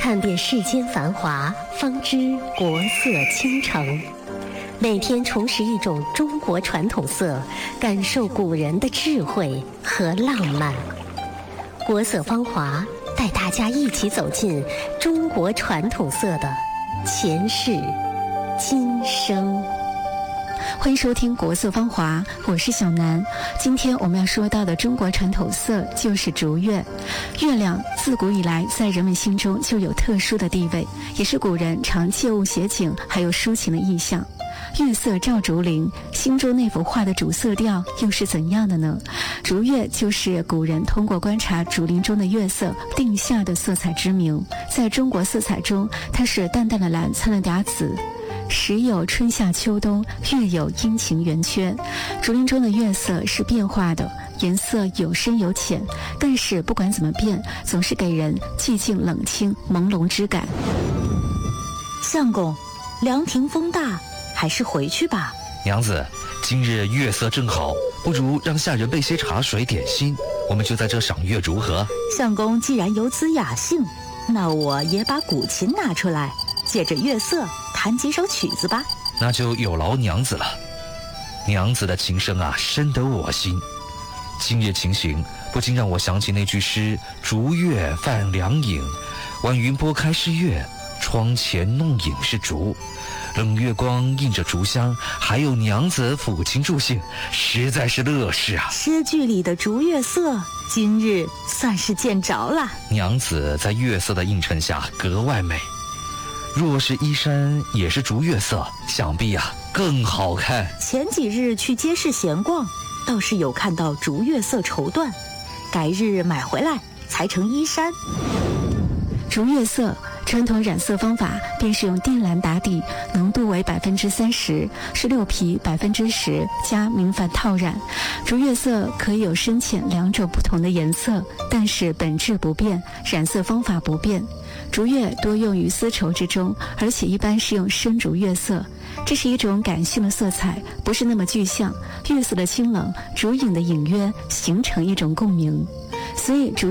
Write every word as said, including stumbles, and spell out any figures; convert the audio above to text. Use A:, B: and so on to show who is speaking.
A: 看遍世间繁华，方知国色倾城。每天重拾一种中国传统色，感受古人的智慧和浪漫。国色芳华带大家一起走进中国传统色的前世今生。
B: 欢迎收听国色芳华，我是小南。今天我们要说到的中国传统色就是竹月。月亮自古以来在人们心中就有特殊的地位，也是古人常借物写景还有抒情的意象。月色照竹林，心中那幅画的主色调又是怎样的呢？竹月就是古人通过观察竹林中的月色定下的色彩之名。在中国色彩中，它是淡淡的蓝掺了点紫，时有春夏秋冬，月有阴晴圆缺。竹林中的月色是变化的，颜色有深有浅，但是不管怎么变，总是给人寂静冷清朦胧之感。
C: 相公，凉亭风大，还是回去吧。
D: 娘子，今日月色正好，不如让下人备些茶水点心，我们就在这赏月如何？
C: 相公既然有此雅兴，那我也把古琴拿出来，借着月色弹几首曲子吧。
D: 那就有劳娘子了。娘子的琴声啊，深得我心。今夜情形不禁让我想起那句诗：竹月泛凉影，晚云拨开是月，窗前弄影是竹。冷月光映着竹香，还有娘子抚琴助兴，实在是乐事啊。
C: 诗句里的竹月色，今日算是见着了。
D: 娘子在月色的映衬下格外美，若是衣衫也是竹月色，想必啊更好看。
C: 前几日去街市闲逛，倒是有看到竹月色绸缎，改日买回来裁成衣衫。
B: 竹月色传统染色方法便是用靛蓝打底，浓度为百分之三十，是六皮百分之十加明矾套染。竹月色可以有深浅两种不同的颜色，但是本质不变，染色方法不变。竹月多用于丝绸之中，而且一般是用深竹月色，这是一种感性的色彩，不是那么具象。月色的清冷，竹影的隐约，形成一种共鸣。所以竹